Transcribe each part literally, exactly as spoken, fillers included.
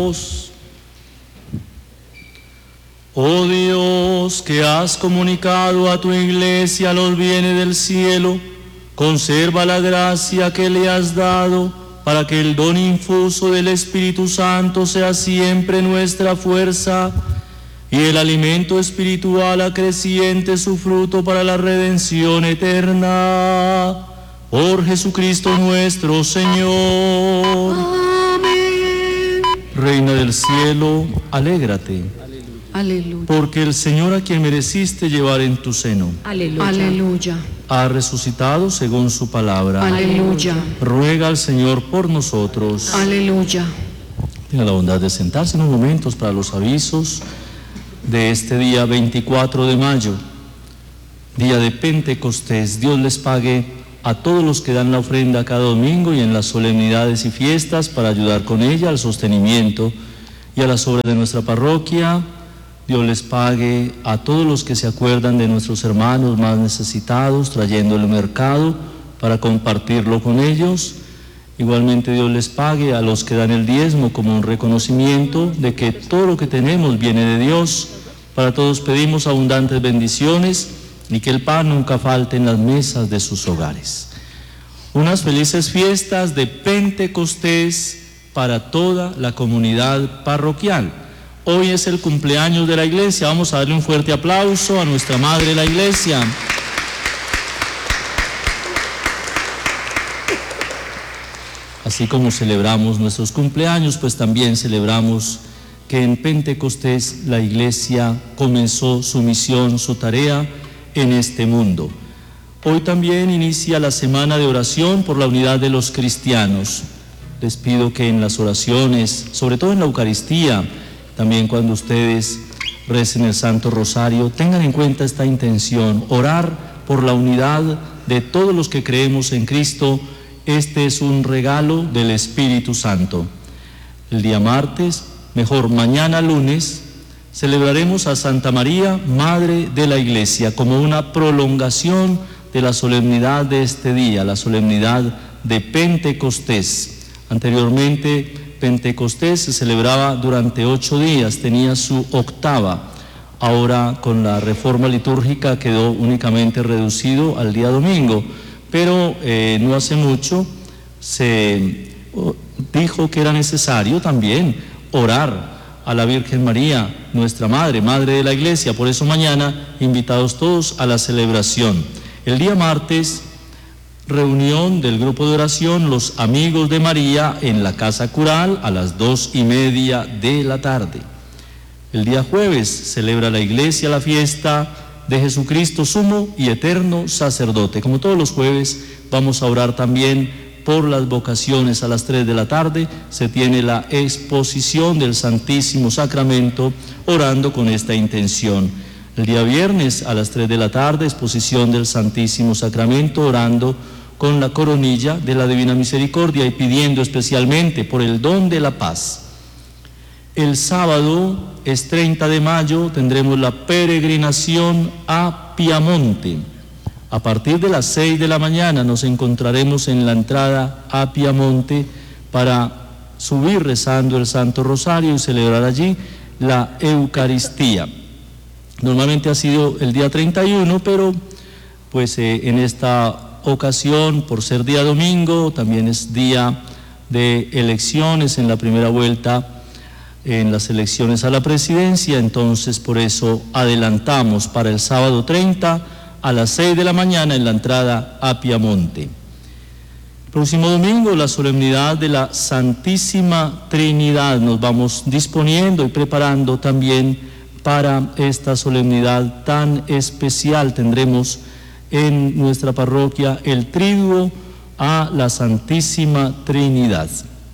Oh Dios, que has comunicado a tu iglesia los bienes del cielo, conserva la gracia que le has dado, para que el don infuso del Espíritu Santo sea siempre nuestra fuerza, y el alimento espiritual acreciente su fruto para la redención eterna. Por Jesucristo nuestro Señor. Amén. Reina del cielo, alégrate. Aleluya. Porque el Señor, a quien mereciste llevar en tu seno, Aleluya. Aleluya. ha resucitado según su palabra. Aleluya. Ruega al Señor por nosotros. Aleluya. Tenga la bondad de sentarse unos momentos para los avisos de este día veinticuatro de mayo, día de Pentecostés. Dios les pague a todos los que dan la ofrenda cada domingo y en las solemnidades y fiestas para ayudar con ella al sostenimiento y a las obras de nuestra parroquia. Dios les pague a todos los que se acuerdan de nuestros hermanos más necesitados, trayéndolo al mercado para compartirlo con ellos. Igualmente Dios les pague a los que dan el diezmo como un reconocimiento de que todo lo que tenemos viene de Dios. Para todos pedimos abundantes bendiciones y que el pan nunca falte en las mesas de sus hogares. Unas felices fiestas de Pentecostés para toda la comunidad parroquial. Hoy es el cumpleaños de la iglesia. Vamos a darle un fuerte aplauso a nuestra madre la iglesia. Así como celebramos nuestros cumpleaños, pues también celebramos que en Pentecostés la iglesia comenzó su misión, su tarea en este mundo. Hoy también inicia la semana de oración por la unidad de los cristianos. Les pido que en las oraciones, sobre todo en la Eucaristía, también cuando ustedes recen el Santo Rosario, tengan en cuenta esta intención, orar por la unidad de todos los que creemos en Cristo. Este es un regalo del Espíritu Santo. El día martes, mejor mañana lunes, celebraremos a Santa María, Madre de la Iglesia, como una prolongación de la solemnidad de este día, la solemnidad de Pentecostés. Anteriormente, Pentecostés se celebraba durante ocho días, tenía su octava. Ahora, con la reforma litúrgica, quedó únicamente reducido al día domingo. Pero eh, no hace mucho se oh, dijo que era necesario también orar a la Virgen María, nuestra Madre, Madre de la Iglesia. Por eso mañana, invitados todos a la celebración. El día martes, reunión del grupo de oración Los Amigos de María en la Casa Cural a las dos y media de la tarde. El día jueves celebra la Iglesia la fiesta de Jesucristo, sumo y eterno sacerdote. Como todos los jueves, vamos a orar también por las vocaciones. A las tres de la tarde se tiene la exposición del Santísimo Sacramento, orando con esta intención. El día viernes, a las tres de la tarde, exposición del Santísimo Sacramento, orando con la coronilla de la Divina Misericordia y pidiendo especialmente por el don de la paz. El sábado es treinta de mayo, tendremos la peregrinación a Piamonte. A partir de las seis de la mañana nos encontraremos en la entrada a Piamonte para subir rezando el Santo Rosario y celebrar allí la Eucaristía. Normalmente ha sido el día treinta y uno, pero pues eh, en esta ocasión, por ser día domingo, también es día de elecciones en la primera vuelta, en las elecciones a la presidencia, entonces por eso adelantamos para el sábado treinta a las seis de la mañana en la entrada a Piamonte. El próximo domingo, la solemnidad de la Santísima Trinidad. Nos vamos disponiendo y preparando también para esta solemnidad tan especial. Tendremos en nuestra parroquia el triduo a la Santísima Trinidad.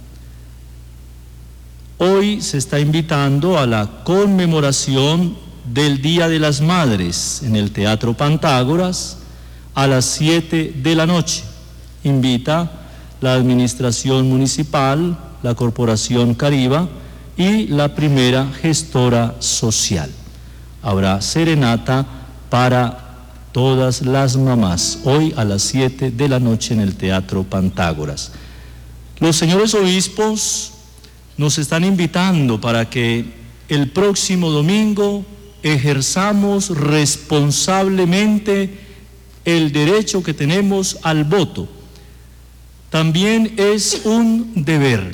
Hoy se está invitando a la conmemoración del Día de las Madres en el Teatro Pantágoras a las siete de la noche. Invita la Administración Municipal, la Corporación Cariba y la primera gestora social. Habrá serenata para todas las mamás, hoy a las siete de la noche en el Teatro Pantágoras. Los señores obispos nos están invitando para que el próximo domingo ejerzamos responsablemente el derecho que tenemos al voto. También es un deber.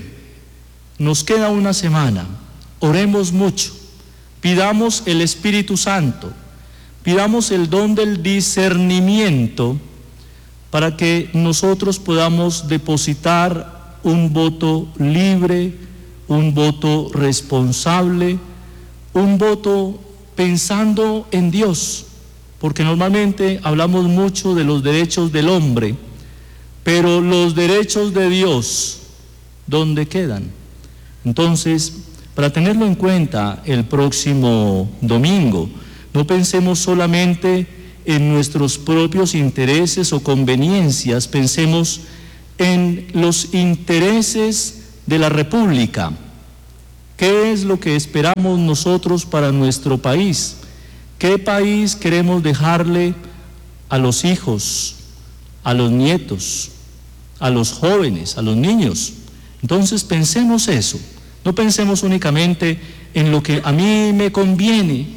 Nos queda una semana. Oremos mucho. Pidamos el Espíritu Santo. Pidamos el don del discernimiento para que nosotros podamos depositar un voto libre, un voto responsable, un voto pensando en Dios, porque normalmente hablamos mucho de los derechos del hombre, pero los derechos de Dios, ¿dónde quedan? Entonces, para tenerlo en cuenta el próximo domingo, no pensemos solamente en nuestros propios intereses o conveniencias, pensemos en los intereses de la República. ¿Qué es lo que esperamos nosotros para nuestro país? ¿Qué país queremos dejarle a los hijos, a los nietos, a los jóvenes, a los niños? Entonces pensemos eso, no pensemos únicamente en lo que a mí me conviene,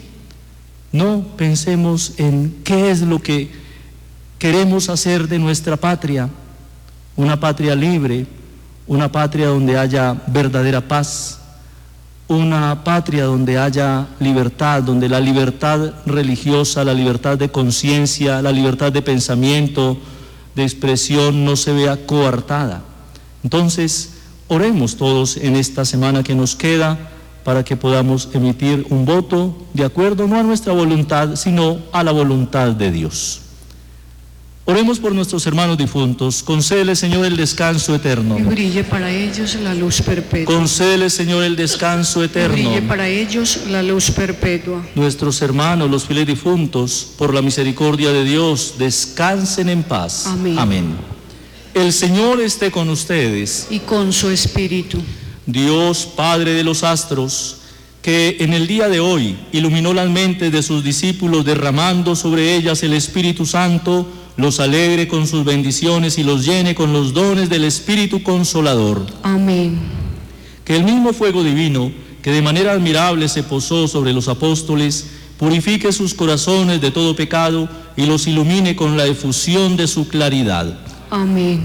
no pensemos en qué es lo que queremos hacer de nuestra patria, una patria libre, una patria donde haya verdadera paz, una patria donde haya libertad, donde la libertad religiosa, la libertad de conciencia, la libertad de pensamiento, de expresión no se vea coartada. Entonces, oremos todos en esta semana que nos queda para que podamos emitir un voto de acuerdo no a nuestra voluntad, sino a la voluntad de Dios. Oremos por nuestros hermanos difuntos. Concédele, Señor, el descanso eterno. Y brille para ellos la luz perpetua. Concédele, Señor, el descanso eterno. Y brille para ellos la luz perpetua. Nuestros hermanos, los fieles difuntos, por la misericordia de Dios, descansen en paz. Amén. Amén. El Señor esté con ustedes. Y con su espíritu. Dios, Padre de los astros, que en el día de hoy iluminó las mentes de sus discípulos, derramando sobre ellas el Espíritu Santo, los alegre con sus bendiciones y los llene con los dones del Espíritu Consolador. Amén. Que el mismo fuego divino, que de manera admirable se posó sobre los apóstoles, purifique sus corazones de todo pecado y los ilumine con la efusión de su claridad. Amén.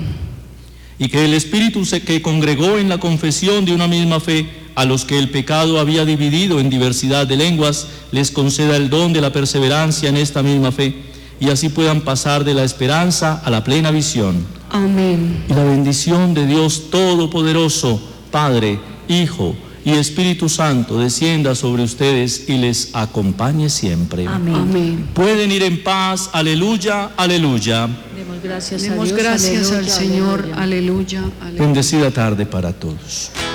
Y que el Espíritu que congregó en la confesión de una misma fe a los que el pecado había dividido en diversidad de lenguas, les conceda el don de la perseverancia en esta misma fe, y así puedan pasar de la esperanza a la plena visión. Amén. Y la bendición de Dios Todopoderoso, Padre, Hijo y Espíritu Santo, descienda sobre ustedes y les acompañe siempre. Amén. Amén. Pueden ir en paz. Aleluya, aleluya. Demos gracias, Demos a Dios, gracias aleluya, al Señor. aleluya. Aleluya, aleluya. Bendecida tarde para todos.